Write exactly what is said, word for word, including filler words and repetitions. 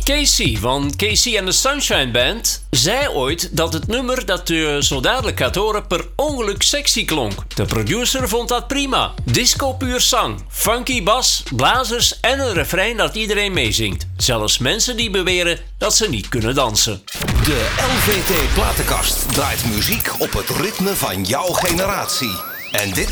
Casey van Casey and the Sunshine Band zei ooit dat het nummer dat u zo dadelijk gaat horen per ongeluk sexy klonk. De producer vond dat prima. Disco puur zang, funky bas, blazers en een refrein dat iedereen meezingt. Zelfs mensen die beweren dat ze niet kunnen dansen. De L V T Platenkast draait muziek op het ritme van jouw generatie. En dit